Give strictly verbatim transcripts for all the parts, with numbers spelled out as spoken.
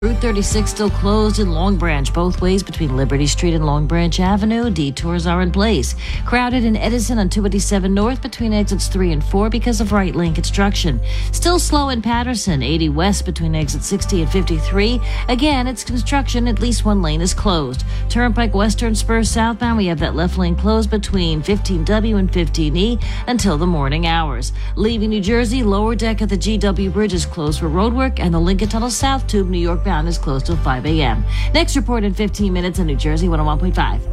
Route thirty-six still closed in Long Branch, both ways between Liberty Street and Long Branch Avenue. Detours are in place. Crowded in Edison on two eighty-seven North between exits three and four because of right lane construction. Still slow in Patterson, eighty West between exit sixty and fifty-three. Again, it's construction. At least one lane is closed. Turnpike Western Spur southbound, we have that left lane closed between fifteen W and fifteen E until the morning hours. Leaving New Jersey, lower deck of the G W Bridge is closed for roadwork, and the Lincoln Tunnel South Tube, New York bound, is closed till five a.m. Next report in fifteen minutes on New Jersey one oh one point five.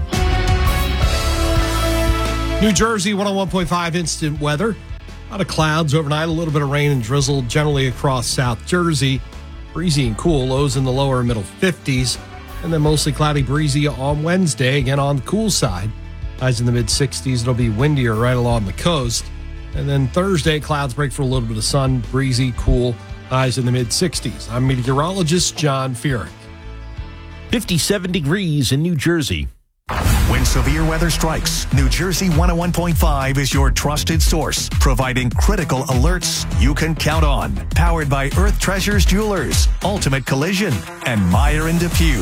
New Jersey one oh one point five instant weather. A lot of clouds overnight, a little bit of rain and drizzle generally across South Jersey. Breezy and cool, lows in the lower and middle fifties. And then mostly cloudy, breezy on Wednesday, again on the cool side. Highs in the mid sixties. It'll be windier right along the coast. And then Thursday, clouds break for a little bit of sun, breezy, cool. Highs in the mid sixties. I'm meteorologist John Feerick. fifty-seven degrees in New Jersey. When severe weather strikes, New Jersey one oh one point five is your trusted source, providing critical alerts you can count on. Powered by Earth Treasures Jewelers, Ultimate Collision, and Meyer and Depew.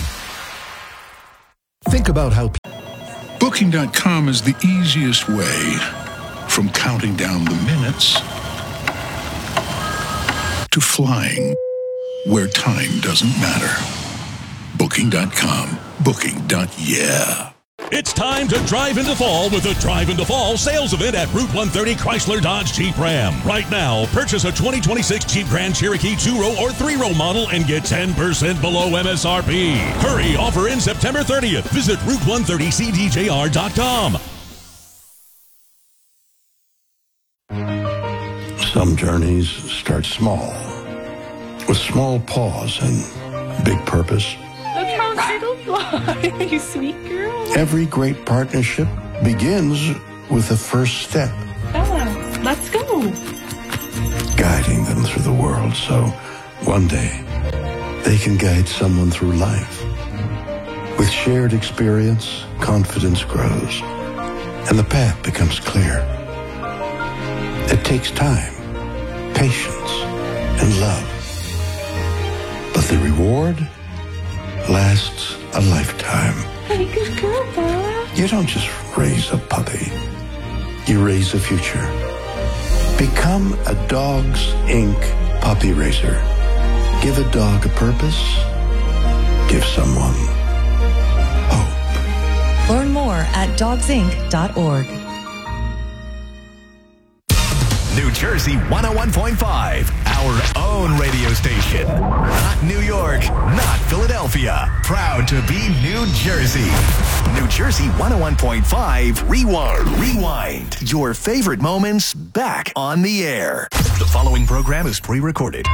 Think about how Booking dot com is the easiest way from counting down the minutes to flying where time doesn't matter. Booking dot com. Booking. Yeah. It's time to drive into fall with the Drive into Fall sales event at Route one thirty Chrysler Dodge Jeep Ram. Right now, purchase a twenty twenty-six Jeep Grand Cherokee two-row or three-row model and get ten percent below M S R P. Hurry, offer in September thirtieth. Visit Route one thirty C D J R dot com. Some journeys start small, with small pause and big purpose. Look how little fly, you sweet girl. Every great partnership begins with the first step. Bella, let's go. Guiding them through the world so one day they can guide someone through life. With shared experience, confidence grows, and the path becomes clear. It takes time, patience, and love. But the reward lasts a lifetime. Hey, good girl, Bella. You don't just raise a puppy. You raise a future. Become a Dogs Incorporated puppy raiser. Give a dog a purpose. Give someone hope. Learn more at dogs inc dot org. New Jersey one oh one point five, our own radio station. Not New York, not Philadelphia. Proud to be New Jersey. New Jersey one oh one point five, Rewind. Rewind. Your favorite moments back on the air. The following program is pre-recorded.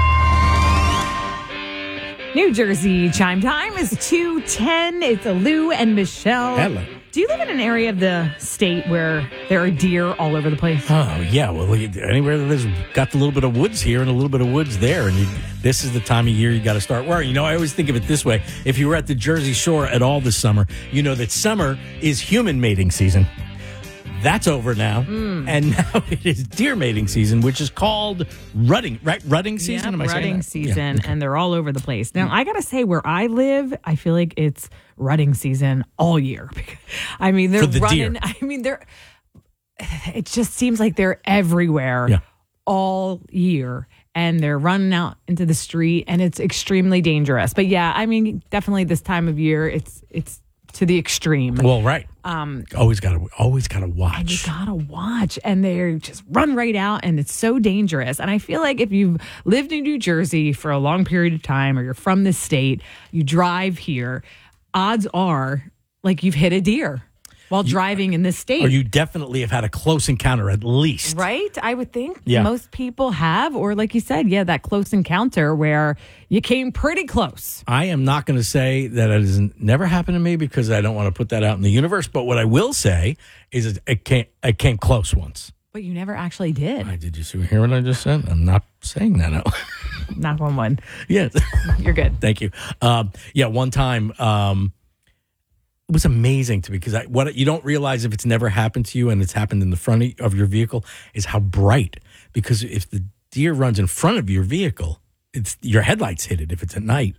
New Jersey chime time is two ten. It's Lou and Michelle. Hello. Do you live in an area of the state where there are deer all over the place? Oh, yeah. Well, anywhere that there's got a little bit of woods here and a little bit of woods there. And you, this is the time of year you got to start worrying. You know, I always think of it this way. If you were at the Jersey Shore at all this summer, you know that summer is human mating season. That's over now. Mm. And now it is deer mating season, which is called rutting, right? Rutting season? Yep, Am I rutting saying that? season, Yeah, okay. and they're all over the place. Now, I got to say, where I live, I feel like it's rutting season all year. I mean, they're For the running. deer. I mean, they're. It just seems like they're everywhere Yeah. all year. And they're running out into the street, and it's extremely dangerous. But yeah, I mean, definitely this time of year, it's it's to the extreme. Well, right. Um, always got to always got to watch. And you gotta watch, and they just run right out, and it's so dangerous. And I feel like if you've lived in New Jersey for a long period of time, or you're from this state, you drive here, odds are like you've hit a deer while you, driving in this state. Or you definitely have had a close encounter at least. Right? I would think yeah. most people have, or like you said, yeah, that close encounter where you came pretty close. I am not going to say that it has never happened to me because I don't want to put that out in the universe. But what I will say is it came, it came close once. But you never actually did. I did. You see, hear what I just said? I'm not saying that out. Knock on one. Yes. You're good. Thank you. Um, yeah, one time... Um, it was amazing to me because I, what you don't realize if it's never happened to you and it's happened in the front of your vehicle is how bright. Because if the deer runs in front of your vehicle, it's your headlights hit it if it's at night.